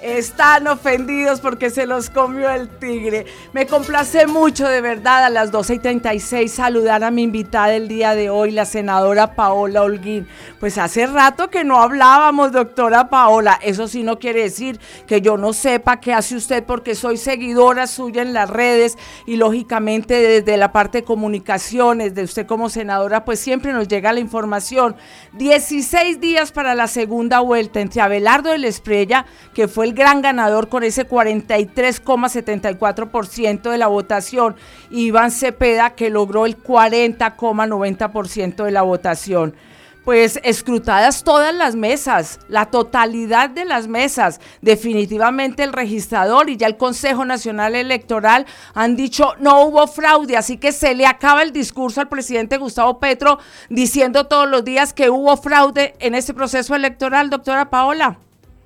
Están ofendidos porque se los comió el tigre. Me complace mucho, de verdad, a las 12:36 saludar a mi invitada el día de hoy, la senadora Paola Holguín. Pues hace rato que no hablábamos, doctora Paola. Eso sí no quiere decir que yo no sepa qué hace usted, porque soy seguidora suya en las redes y lógicamente desde la parte de comunicaciones de usted como senadora, pues siempre nos llega la información. 16 días para la segunda vuelta entre Abelardo de la Espriella, que fue el gran ganador con ese 43,74% de la votación, y Iván Cepeda, que logró el 40,90% de la votación. Pues escrutadas todas las mesas, la totalidad de las mesas, definitivamente el registrador y ya el Consejo Nacional Electoral han dicho no hubo fraude, así que se le acaba el discurso al presidente Gustavo Petro diciendo todos los días que hubo fraude en este proceso electoral, doctora Paola.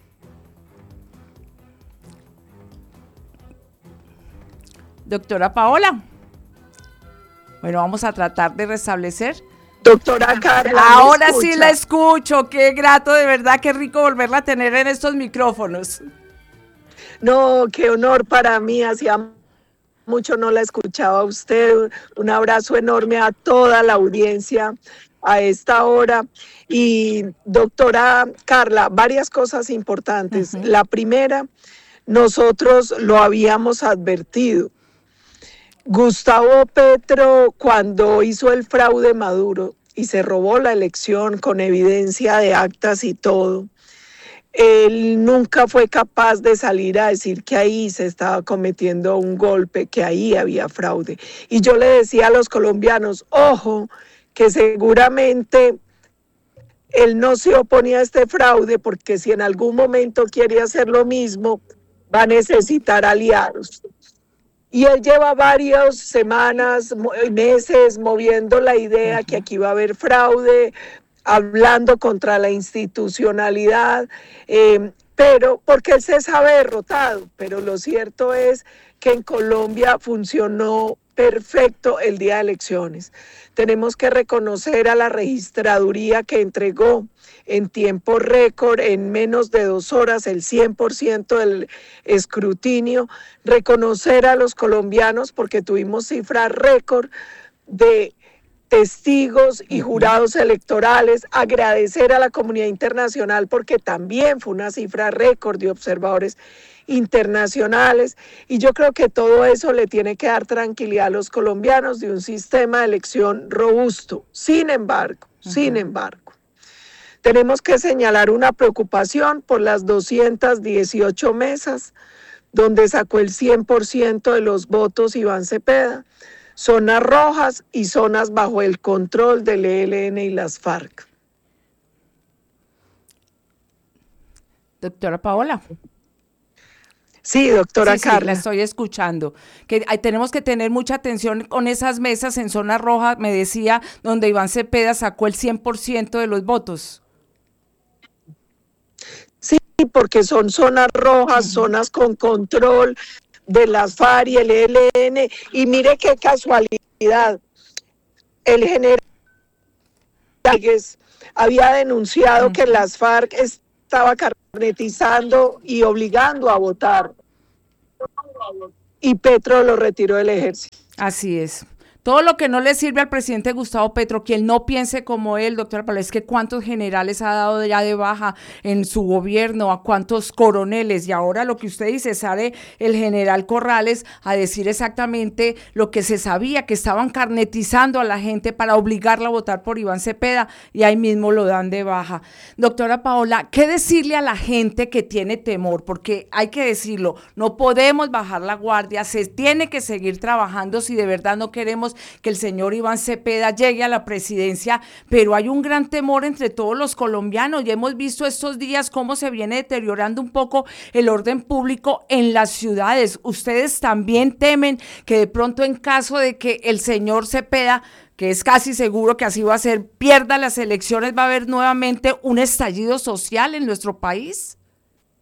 Doctora Paola. Bueno, vamos a tratar de restablecer. Doctora Carla. Ahora sí la escucho, qué grato, de verdad, qué rico volverla a tener en estos micrófonos. No, qué honor para mí, hacía mucho no la escuchaba a usted. Un abrazo enorme a toda la audiencia a esta hora. Y doctora Carla, varias cosas importantes. La primera, nosotros lo habíamos advertido. Gustavo Petro, cuando hizo el fraude Maduro y se robó la elección con evidencia de actas y todo, él nunca fue capaz de salir a decir que ahí se estaba cometiendo un golpe, que ahí había fraude. Y yo le decía a los colombianos, ojo, que seguramente él no se oponía a este fraude, porque si en algún momento quiere hacer lo mismo, va a necesitar aliados. Y él lleva varias semanas, meses moviendo la idea que aquí va a haber fraude, hablando contra la institucionalidad, pero porque él se sabe derrotado. Pero lo cierto es que en Colombia funcionó perfecto el día de elecciones. Tenemos que reconocer a la registraduría que entregó en tiempo récord, en menos de 2 horas, el 100% del escrutinio, reconocer a los colombianos porque tuvimos cifras récord de testigos y jurados electorales, agradecer a la comunidad internacional porque también fue una cifra récord de observadores internacionales, y yo creo que todo eso le tiene que dar tranquilidad a los colombianos de un sistema de elección robusto. Sin embargo, tenemos que señalar una preocupación por las 218 mesas donde sacó el 100% de los votos Iván Cepeda, zonas rojas y zonas bajo el control del ELN y las FARC. Doctora Paola. Sí, doctora Carla. Sí, la estoy escuchando. Que tenemos que tener mucha atención con esas mesas en zona roja, me decía, donde Iván Cepeda sacó el 100% de los votos. Sí, porque son zonas rojas, zonas con control de las FARC y el ELN. Y mire qué casualidad, el general había denunciado que las FARC estaba carnetizando y obligando a votar, y Petro lo retiró del ejército. Así es. Todo lo que no le sirve al presidente Gustavo Petro, que él no piense como él, doctora Paola, es que cuántos generales ha dado ya de baja en su gobierno, a cuántos coroneles, y ahora lo que usted dice, sale el general Corrales a decir exactamente lo que se sabía, que estaban carnetizando a la gente para obligarla a votar por Iván Cepeda, y ahí mismo lo dan de baja. Doctora Paola, ¿qué decirle a la gente que tiene temor? Porque hay que decirlo, no podemos bajar la guardia, se tiene que seguir trabajando si de verdad no queremos que el señor Iván Cepeda llegue a la presidencia, pero hay un gran temor entre todos los colombianos. Ya hemos visto estos días cómo se viene deteriorando un poco el orden público en las ciudades. ¿Ustedes también temen que de pronto, en caso de que el señor Cepeda, que es casi seguro que así va a ser, pierda las elecciones, va a haber nuevamente un estallido social en nuestro país?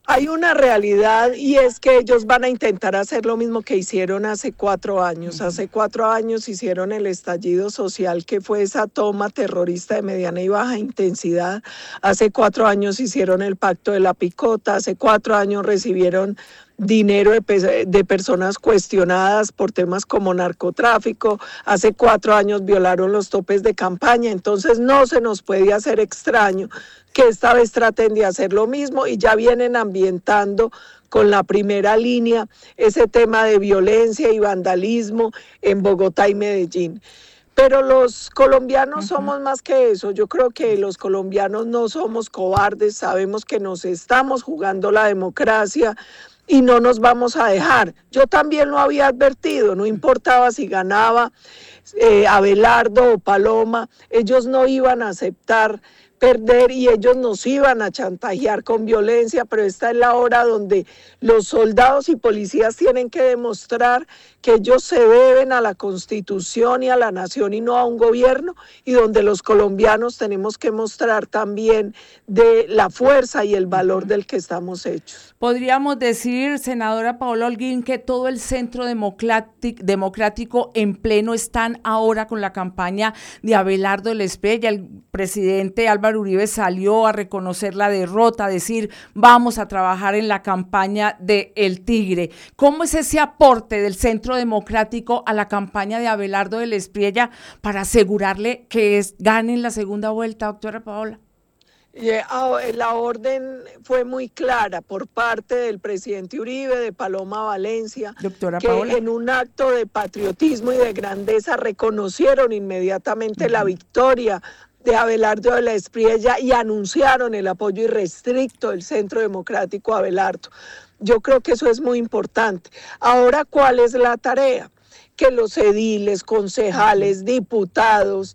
Hay una realidad y es que ellos van a intentar hacer lo mismo que hicieron hace 4 años. Hace 4 años hicieron el estallido social, que fue esa toma terrorista de mediana y baja intensidad. Hace 4 años hicieron el pacto de la picota. Hace 4 años recibieron dinero de personas cuestionadas por temas como narcotráfico. Hace 4 años violaron los topes de campaña. Entonces no se nos puede hacer extraño que esta vez traten de hacer lo mismo y ya vienen ambientando con la primera línea ese tema de violencia y vandalismo en Bogotá y Medellín. Pero los colombianos somos más que eso. Yo creo que los colombianos no somos cobardes, sabemos que nos estamos jugando la democracia y no nos vamos a dejar. Yo también lo había advertido, no importaba si ganaba Abelardo o Paloma, ellos no iban a aceptar perder y ellos nos iban a chantajear con violencia, pero esta es la hora donde los soldados y policías tienen que demostrar que ellos se deben a la Constitución y a la nación y no a un gobierno, y donde los colombianos tenemos que mostrar también de la fuerza y el valor del que estamos hechos. Podríamos decir, senadora Paola Holguín, que todo el centro democrático en pleno están ahora con la campaña de Abelardo Lesprella. El presidente Álvaro Uribe salió a reconocer la derrota, a decir, vamos a trabajar en la campaña de El Tigre. ¿Cómo es ese aporte del centro democrático a la campaña de Abelardo Lesprella para asegurarle que gane en la segunda vuelta, doctora Paola? La orden fue muy clara por parte del presidente Uribe, de Paloma Valencia, doctora que Paola, en un acto de patriotismo y de grandeza reconocieron inmediatamente la victoria de Abelardo Lesprella y anunciaron el apoyo irrestricto del Centro Democrático a Abelardo. Yo creo que eso es muy importante. Ahora, ¿cuál es la tarea? Que los ediles, concejales, diputados,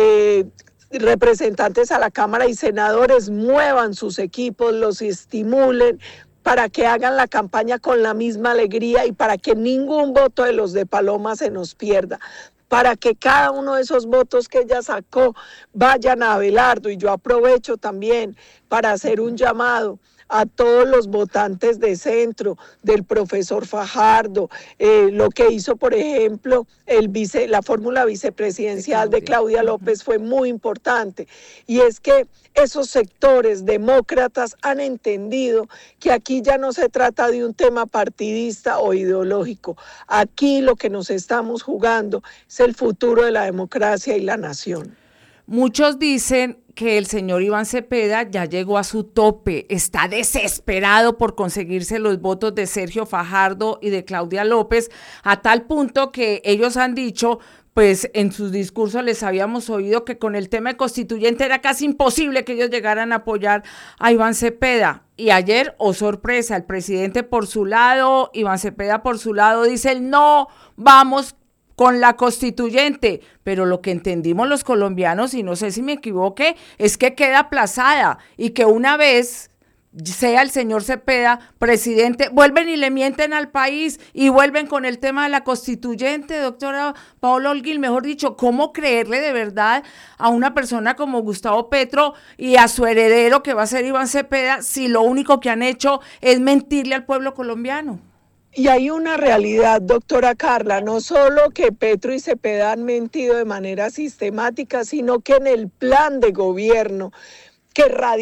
representantes a la Cámara y senadores muevan sus equipos, los estimulen para que hagan la campaña con la misma alegría y para que ningún voto de los de Paloma se nos pierda, para que cada uno de esos votos que ella sacó vayan a Abelardo. Y yo aprovecho también para hacer un llamado a todos los votantes de centro, del profesor Fajardo, lo que hizo, por ejemplo, la fórmula vicepresidencial de Claudia López fue muy importante. Y es que esos sectores demócratas han entendido que aquí ya no se trata de un tema partidista o ideológico. Aquí lo que nos estamos jugando es el futuro de la democracia y la nación. Muchos dicen que el señor Iván Cepeda ya llegó a su tope, está desesperado por conseguirse los votos de Sergio Fajardo y de Claudia López, a tal punto que ellos han dicho, pues en sus discursos les habíamos oído que con el tema constituyente era casi imposible que ellos llegaran a apoyar a Iván Cepeda. Y ayer, oh sorpresa, el presidente por su lado, Iván Cepeda por su lado, dice no, vamos con la constituyente, pero lo que entendimos los colombianos, y no sé si me equivoqué, es que queda aplazada y que una vez sea el señor Cepeda presidente, vuelven y le mienten al país y vuelven con el tema de la constituyente. Doctora Paola Holguín, mejor dicho, ¿cómo creerle de verdad a una persona como Gustavo Petro y a su heredero que va a ser Iván Cepeda si lo único que han hecho es mentirle al pueblo colombiano? Y hay una realidad, doctora Carla, no solo que Petro y Cepeda han mentido de manera sistemática, sino que en el plan de gobierno que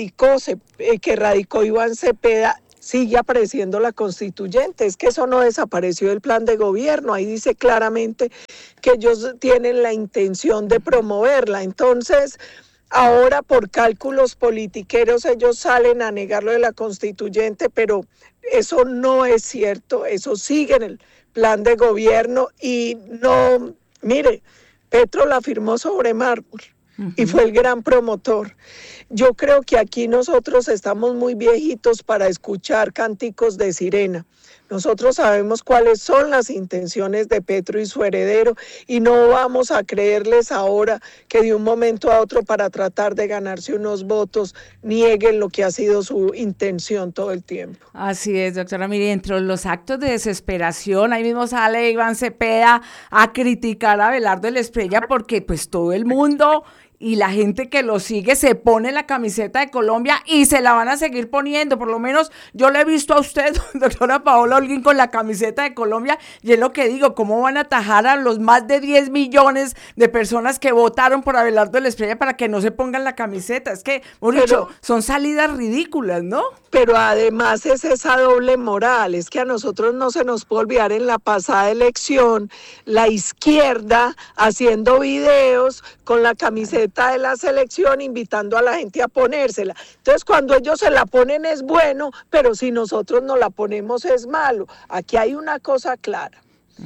radicó Iván Cepeda sigue apareciendo la constituyente. Es que eso no desapareció del plan de gobierno, ahí dice claramente que ellos tienen la intención de promoverla. Entonces, ahora por cálculos politiqueros ellos salen a negar lo de la constituyente, pero eso no es cierto, eso sigue en el plan de gobierno y no, mire, Petro la firmó sobre mármol y fue el gran promotor. Yo creo que aquí nosotros estamos muy viejitos para escuchar cánticos de sirena. Nosotros sabemos cuáles son las intenciones de Petro y su heredero y no vamos a creerles ahora que de un momento a otro para tratar de ganarse unos votos nieguen lo que ha sido su intención todo el tiempo. Así es, doctora. Mire, entre los actos de desesperación, ahí mismo sale Iván Cepeda a criticar a Abelardo Lesprella porque pues todo el mundo y la gente que lo sigue se pone la camiseta de Colombia y se la van a seguir poniendo. Por lo menos yo le he visto a usted, doctora Paola Holguín, con la camiseta de Colombia, y es lo que digo, ¿cómo van a atajar a los más de 10 millones de personas que votaron por Abelardo Lesprilla para que no se pongan la camiseta? Es que, Mauricio, son salidas ridículas, ¿no? Pero además es esa doble moral, es que a nosotros no se nos puede olvidar en la pasada elección, la izquierda haciendo videos con la camiseta de la selección, invitando a la gente a ponérsela. Entonces, cuando ellos se la ponen es bueno, pero si nosotros no la ponemos es malo. Aquí hay una cosa clara.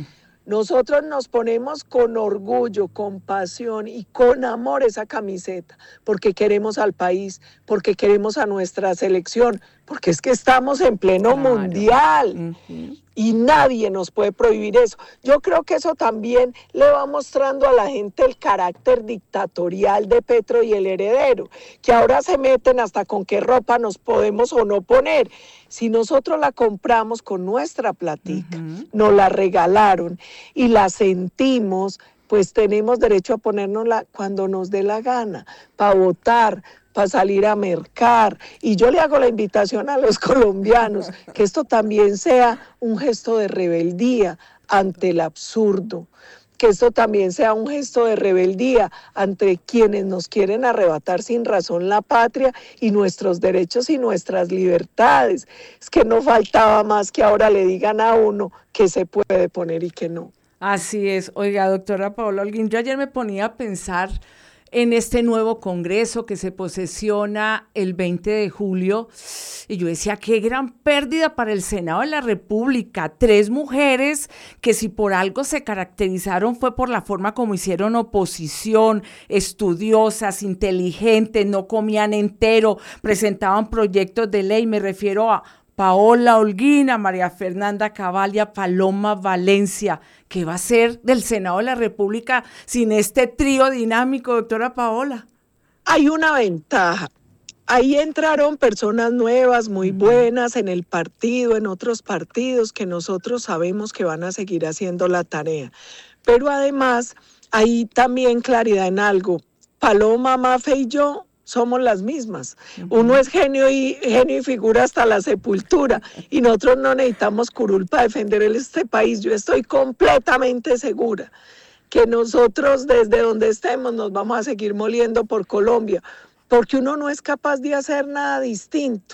Nosotros nos ponemos con orgullo, con pasión y con amor esa camiseta, porque queremos al país, porque queremos a nuestra selección, porque es que estamos en pleno mundial y nadie nos puede prohibir eso. Yo creo que eso también le va mostrando a la gente el carácter dictatorial de Petro y el heredero, que ahora se meten hasta con qué ropa nos podemos o no poner. Si nosotros la compramos con nuestra platica, nos la regalaron y la sentimos, pues tenemos derecho a ponérnosla cuando nos dé la gana, para votar, para salir a mercar. Y yo le hago la invitación a los colombianos, que esto también sea un gesto de rebeldía ante el absurdo, que esto también sea un gesto de rebeldía ante quienes nos quieren arrebatar sin razón la patria y nuestros derechos y nuestras libertades. Es que no faltaba más que ahora le digan a uno que se puede poner y que no. Así es. Oiga, doctora Paola Holguín, yo ayer me ponía a pensar en este nuevo Congreso que se posesiona el 20 de julio, y yo decía, qué gran pérdida para el Senado de la República, 3 mujeres que si por algo se caracterizaron fue por la forma como hicieron oposición, estudiosas, inteligentes, no comían entero, presentaban proyectos de ley, me refiero a Paola Holguín, a María Fernanda Cabal y a Paloma Valencia. ¿Qué va a ser del Senado de la República sin este trío dinámico, doctora Paola? Hay una ventaja. Ahí entraron personas nuevas, muy buenas en el partido, en otros partidos, que nosotros sabemos que van a seguir haciendo la tarea. Pero además, hay también claridad en algo. Paloma, Mafe y yo somos las mismas. Uno es genio y figura hasta la sepultura, y nosotros no necesitamos curul para defender este país. Yo estoy completamente segura que nosotros desde donde estemos nos vamos a seguir moliendo por Colombia, porque uno no es capaz de hacer nada distinto.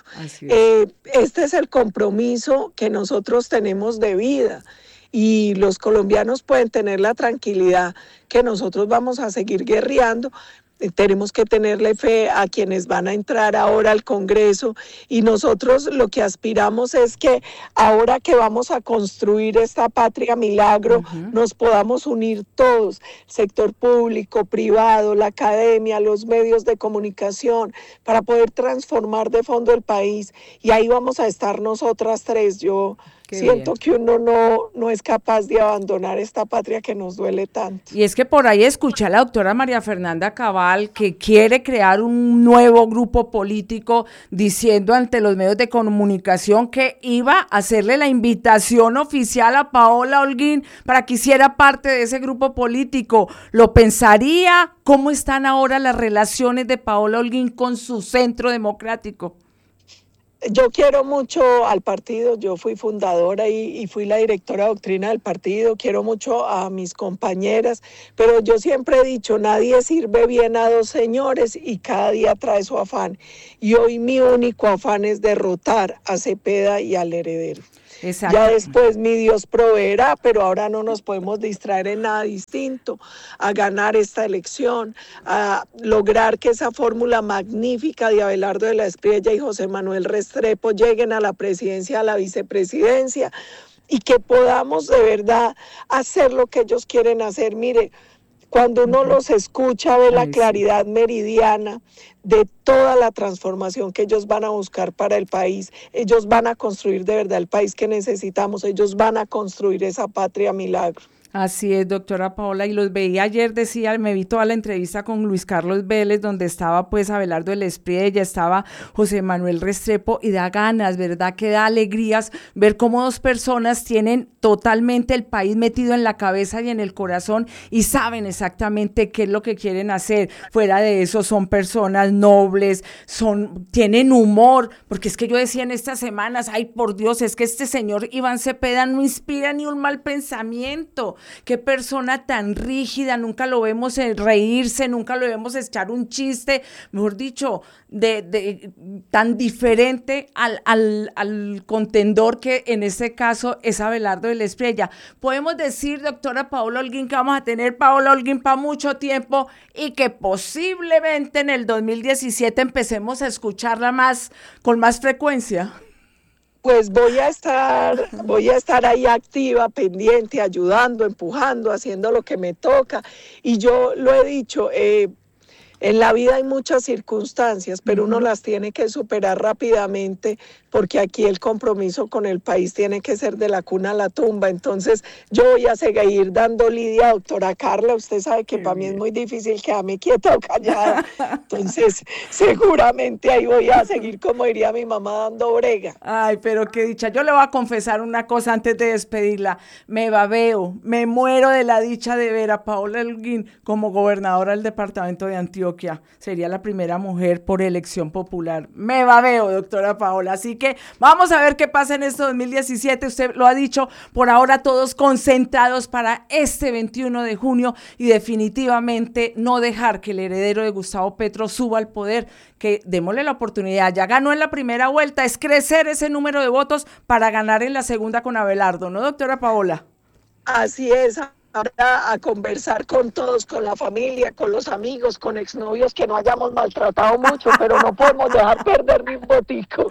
Este es el compromiso que nosotros tenemos de vida, y los colombianos pueden tener la tranquilidad que nosotros vamos a seguir guerreando. Tenemos que tenerle fe a quienes van a entrar ahora al Congreso, y nosotros lo que aspiramos es que ahora que vamos a construir esta patria milagro, nos podamos unir todos, sector público, privado, la academia, los medios de comunicación, para poder transformar de fondo el país, y ahí vamos a estar nosotras 3. Yo siento que uno no es capaz de abandonar esta patria que nos duele tanto. Y es que por ahí escuché a la doctora María Fernanda Cabal que quiere crear un nuevo grupo político, diciendo ante los medios de comunicación que iba a hacerle la invitación oficial a Paola Holguín para que hiciera parte de ese grupo político. ¿Lo pensaría? ¿Cómo están ahora las relaciones de Paola Holguín con su centro democrático? Yo quiero mucho al partido, yo fui fundadora y fui la directora de doctrina del partido, quiero mucho a mis compañeras, pero yo siempre he dicho, nadie sirve bien a 2 señores y cada día trae su afán. Y hoy mi único afán es derrotar a Cepeda y al heredero. Exacto. Ya después mi Dios proveerá, pero ahora no nos podemos distraer en nada distinto a ganar esta elección, a lograr que esa fórmula magnífica de Abelardo de la Espriella y José Manuel Restrepo lleguen a la presidencia, a la vicepresidencia, y que podamos de verdad hacer lo que ellos quieren hacer. Mire, cuando uno los escucha, ve la claridad meridiana de toda la transformación que ellos van a buscar para el país. Ellos van a construir de verdad el país que necesitamos. Ellos van a construir esa patria milagro. Así es, doctora Paola, y los veía ayer, me vi toda la entrevista con Luis Carlos Vélez, donde estaba pues Abelardo del Espriella, estaba José Manuel Restrepo, y da ganas, ¿verdad? Que da alegrías ver cómo dos personas tienen totalmente el país metido en la cabeza y en el corazón y saben exactamente qué es lo que quieren hacer. Fuera de eso son personas nobles, tienen humor, porque es que yo decía en estas semanas, ay por Dios, es que este señor Iván Cepeda no inspira ni un mal pensamiento. Qué persona tan rígida, nunca lo vemos reírse, nunca lo vemos echar un chiste, mejor dicho, tan diferente al contendor que en este caso es Abelardo del Espriella. Podemos decir, doctora Paola Holguín, que vamos a tener Paola Holguín para mucho tiempo y que posiblemente en el 2017 empecemos a escucharla con más frecuencia. Pues voy a estar ahí activa, pendiente, ayudando, empujando, haciendo lo que me toca. Y yo lo he dicho, en la vida hay muchas circunstancias, pero uno las tiene que superar rápidamente, porque aquí el compromiso con el país tiene que ser de la cuna a la tumba. Entonces yo voy a seguir dando lidia, doctora Carla. Usted sabe que para mí es muy difícil quedarme quieta o callada. Entonces seguramente ahí voy a seguir, como diría mi mamá, dando brega. Ay, pero qué dicha. Yo le voy a confesar una cosa antes de despedirla. Me babeo, me muero de la dicha de ver a Paola Holguín como gobernadora del departamento de Antioquia. Sería la primera mujer por elección popular. Me babeo, doctora Paola. Así que vamos a ver qué pasa en este 2017. Usted lo ha dicho, por ahora todos concentrados para este 21 de junio y definitivamente no dejar que el heredero de Gustavo Petro suba al poder, que démosle la oportunidad. Ya ganó en la primera vuelta, es crecer ese número de votos para ganar en la segunda con Abelardo, ¿no, doctora Paola? Así es. Ahora a conversar con todos, con la familia, con los amigos, con exnovios que no hayamos maltratado mucho, pero no podemos dejar perder ni un botico.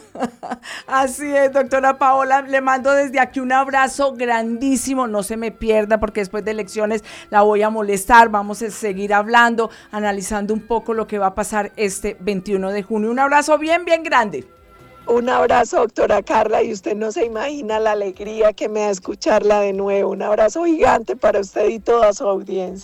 Así es, doctora Paola, le mando desde aquí un abrazo grandísimo, no se me pierda porque después de elecciones la voy a molestar, vamos a seguir hablando, analizando un poco lo que va a pasar este 21 de junio. Un abrazo bien, bien grande. Un abrazo, doctora Carla, y usted no se imagina la alegría que me da escucharla de nuevo. Un abrazo gigante para usted y toda su audiencia.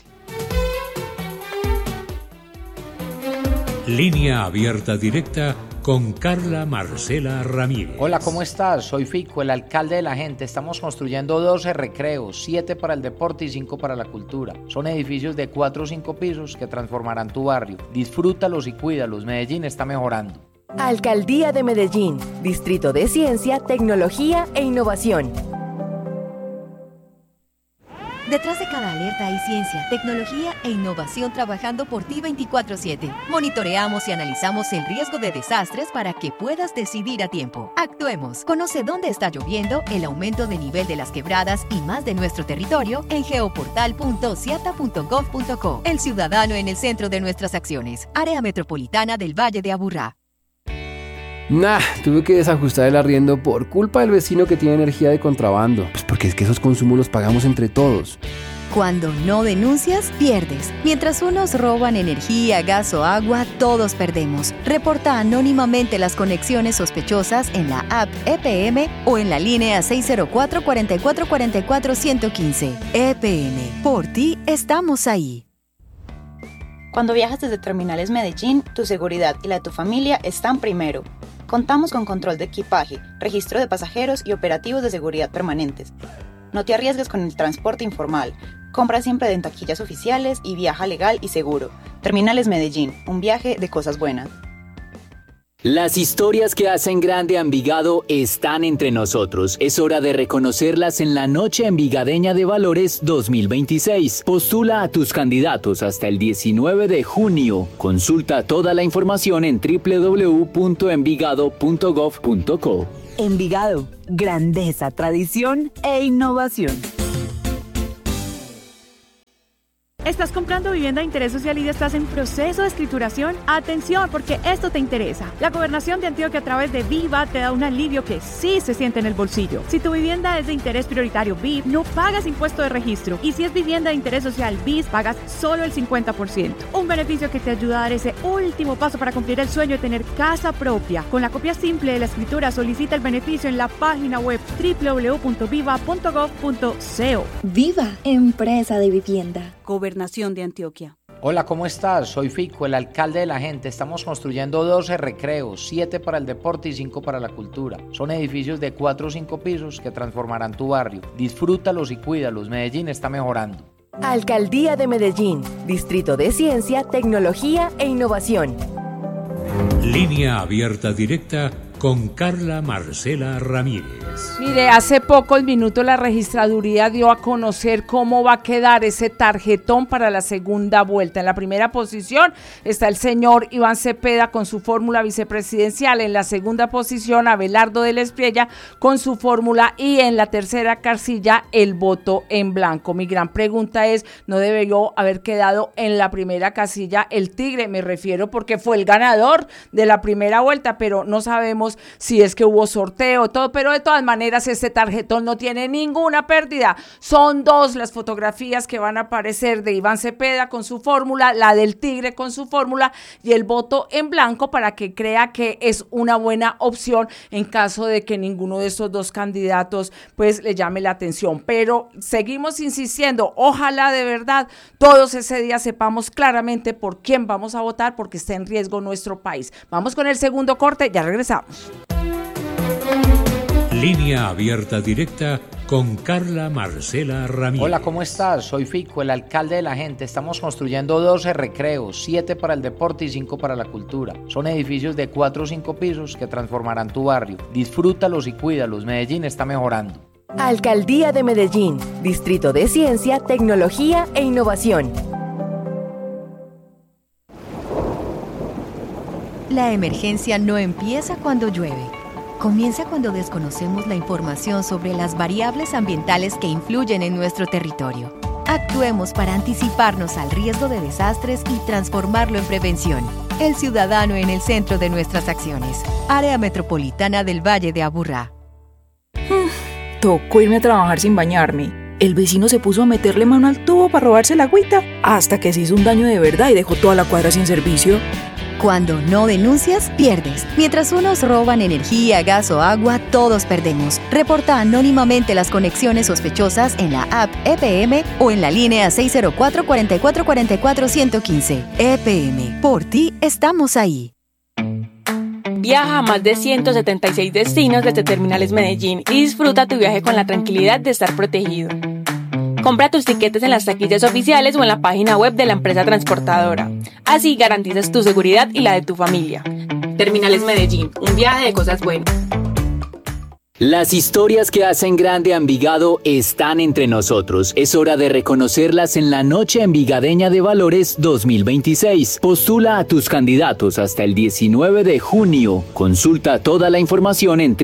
Línea abierta directa con Carla Marcela Ramírez. Hola, ¿cómo estás? Soy Fico, el alcalde de la gente. Estamos construyendo 12 recreos, 7 para el deporte y 5 para la cultura. Son edificios de 4 o 5 pisos que transformarán tu barrio. Disfrútalos y cuídalos. Medellín está mejorando. Alcaldía de Medellín, Distrito de Ciencia, Tecnología e Innovación. Detrás de cada alerta hay ciencia, tecnología e innovación trabajando por ti 24/7. Monitoreamos y analizamos el riesgo de desastres para que puedas decidir a tiempo. Actuemos. Conoce dónde está lloviendo, el aumento de nivel de las quebradas y más de nuestro territorio en geoportal.ciata.gov.co. El ciudadano en el centro de nuestras acciones. Área Metropolitana del Valle de Aburrá. Tuve que desajustar el arriendo por culpa del vecino que tiene energía de contrabando. Pues porque es que esos consumos los pagamos entre todos. Cuando no denuncias, pierdes. Mientras unos roban energía, gas o agua, todos perdemos. Reporta anónimamente las conexiones sospechosas en la app EPM o en la línea 604-4444-115. EPM, por ti estamos ahí. Cuando viajas desde Terminales Medellín, tu seguridad y la de tu familia están primero. Contamos con control de equipaje, registro de pasajeros y operativos de seguridad permanentes. No te arriesgues con el transporte informal. Compra siempre en taquillas oficiales y viaja legal y seguro. Terminales Medellín, un viaje de cosas buenas. Las historias que hacen grande a Envigado están entre nosotros. Es hora de reconocerlas en la Noche Envigadeña de Valores 2026. Postula a tus candidatos hasta el 19 de junio. Consulta toda la información en www.envigado.gov.co. Envigado, grandeza, tradición e innovación. ¿Estás comprando vivienda de interés social y ya estás en proceso de escrituración? Atención, porque esto te interesa. La Gobernación de Antioquia a través de Viva te da un alivio que sí se siente en el bolsillo. Si tu vivienda es de interés prioritario BID, no pagas impuesto de registro. Y si es vivienda de interés social BID, pagas solo el 50%. Un beneficio que te ayuda a dar ese último paso para cumplir el sueño de tener casa propia. Con la copia simple de la escritura, solicita el beneficio en la página web www.viva.gov.co. Viva, empresa de vivienda. Gobernación de Antioquia. Hola, ¿cómo estás? Soy Fico, el alcalde de la gente. Estamos construyendo 12 recreos, 7 para el deporte y 5 para la cultura. Son edificios de 4 o 5 pisos que transformarán tu barrio. Disfrútalos y cuídalos. Medellín está mejorando. Alcaldía de Medellín, Distrito de Ciencia, Tecnología e Innovación. Línea abierta directa con Carla Marcela Ramírez. Mire, hace poco el Minuto la registraduría dio a conocer cómo va a quedar ese tarjetón para la segunda vuelta. En la primera posición está el señor Iván Cepeda con su fórmula vicepresidencial. En la segunda posición, Abelardo del Espriella con su fórmula. Y en la tercera casilla, el voto en blanco. Mi gran pregunta es, ¿no debió haber quedado en la primera casilla el Tigre? Me refiero porque fue el ganador de la primera vuelta, pero no sabemos si es que hubo sorteo, todo, pero de todas maneras este tarjetón no tiene ninguna pérdida. Son 2 las fotografías que van a aparecer de Iván Cepeda con su fórmula, la del Tigre con su fórmula y el voto en blanco para que crea que es una buena opción en caso de que ninguno de estos 2 candidatos pues le llame la atención. Pero seguimos insistiendo, ojalá de verdad todos ese día sepamos claramente por quién vamos a votar porque está en riesgo nuestro país. Vamos con el segundo corte, ya regresamos. Línea abierta directa con Carla Marcela Ramírez. Hola, ¿cómo estás? Soy Fico, el alcalde de la gente. Estamos construyendo 12 recreos, 7 para el deporte y 5 para la cultura. Son edificios de 4 o 5 pisos que transformarán tu barrio. Disfrútalos y cuídalos. Medellín está mejorando. Alcaldía de Medellín, Distrito de Ciencia, Tecnología e Innovación. La emergencia no empieza cuando llueve. Comienza cuando desconocemos la información sobre las variables ambientales que influyen en nuestro territorio. Actuemos para anticiparnos al riesgo de desastres y transformarlo en prevención. El ciudadano en el centro de nuestras acciones. Área Metropolitana del Valle de Aburrá. Tocó irme a trabajar sin bañarme. El vecino se puso a meterle mano al tubo para robarse la agüita, hasta que se hizo un daño de verdad y dejó toda la cuadra sin servicio. Cuando no denuncias, pierdes. Mientras unos roban energía, gas o agua, todos perdemos. Reporta anónimamente las conexiones sospechosas en la app EPM o en la línea 604-4444-115. EPM, por ti estamos ahí. Viaja a más de 176 destinos desde Terminales Medellín y disfruta tu viaje con la tranquilidad de estar protegido. Compra tus tiquetes en las taquillas oficiales o en la página web de la empresa transportadora. Así garantizas tu seguridad y la de tu familia. Terminales Medellín, un viaje de cosas buenas. Las historias que hacen grande a Envigado están entre nosotros. Es hora de reconocerlas en la Noche Envigadeña de Valores 2026. Postula a tus candidatos hasta el 19 de junio. Consulta toda la información en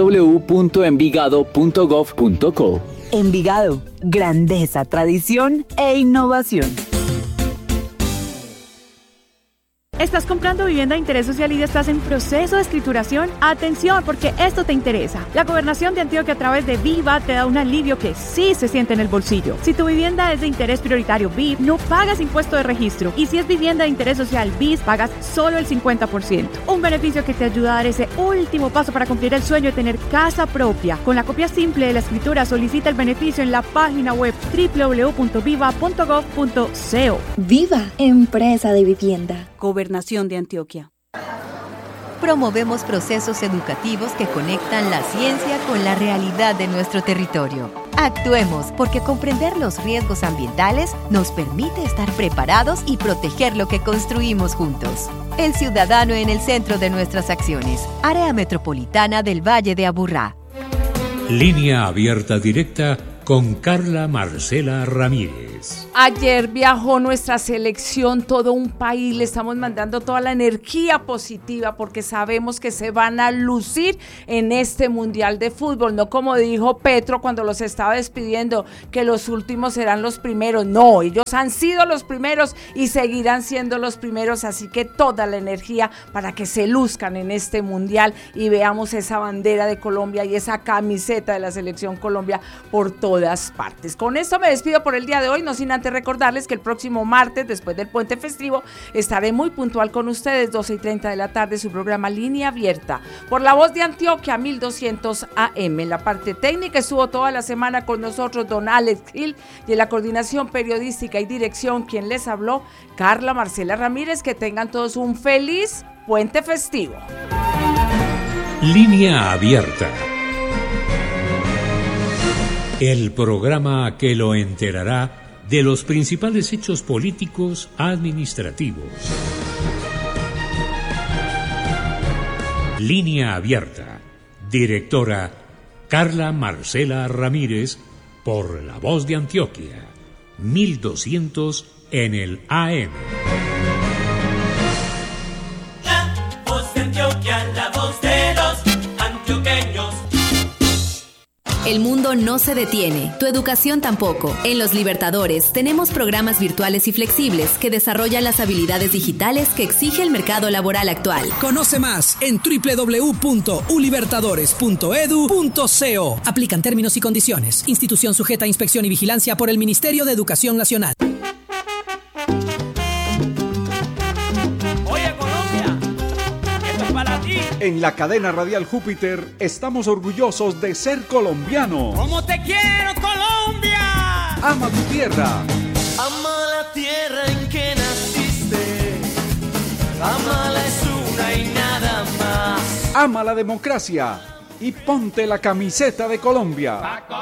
www.envigado.gov.co. Envigado, grandeza, tradición e innovación. ¿Estás comprando vivienda de interés social y ya estás en proceso de escrituración? Atención, porque esto te interesa. La Gobernación de Antioquia a través de Viva te da un alivio que sí se siente en el bolsillo. Si tu vivienda es de interés prioritario BID, no pagas impuesto de registro. Y si es vivienda de interés social BID, pagas solo el 50%. Un beneficio que te ayuda a dar ese último paso para cumplir el sueño de tener casa propia. Con la copia simple de la escritura, solicita el beneficio en la página web www.viva.gov.co. Viva, empresa de vivienda. Gobernación de Antioquia. Promovemos procesos educativos que conectan la ciencia con la realidad de nuestro territorio. Actuemos porque comprender los riesgos ambientales nos permite estar preparados y proteger lo que construimos juntos. El ciudadano en el centro de nuestras acciones. Área Metropolitana del Valle de Aburrá. Línea abierta directa con Carla Marcela Ramírez. Ayer viajó nuestra selección, todo un país, le estamos mandando toda la energía positiva porque sabemos que se van a lucir en este Mundial de Fútbol, no como dijo Petro cuando los estaba despidiendo, que los últimos serán los primeros. No, ellos han sido los primeros y seguirán siendo los primeros, así que toda la energía para que se luzcan en este Mundial y veamos esa bandera de Colombia y esa camiseta de la selección Colombia por todas partes. Con esto me despido por el día de hoy, no sin antes recordarles que el próximo martes, después del puente festivo, estaré muy puntual con ustedes, 12:30 de la tarde, su programa Línea Abierta, por La Voz de Antioquia, 1200 AM. En la parte técnica estuvo toda la semana con nosotros don Alex Gil, y en la coordinación periodística y dirección, quien les habló, Carla Marcela Ramírez. Que tengan todos un feliz puente festivo. Línea Abierta. El programa que lo enterará de los principales hechos políticos administrativos. Línea Abierta. Directora Carla Marcela Ramírez, por La Voz de Antioquia, 1200 en el AM. La Voz de Antioquia, la voz de los antioqueños. El mundo no se detiene, tu educación tampoco. En Los Libertadores tenemos programas virtuales y flexibles que desarrollan las habilidades digitales que exige el mercado laboral actual. Conoce más en www.ulibertadores.edu.co. Aplican términos y condiciones. Institución sujeta a inspección y vigilancia por el Ministerio de Educación Nacional. En la cadena radial Júpiter estamos orgullosos de ser colombianos. ¡Cómo te quiero, Colombia! Ama tu tierra. Ama la tierra en que naciste. Amala es una y nada más. Ama la democracia y ponte la camiseta de Colombia.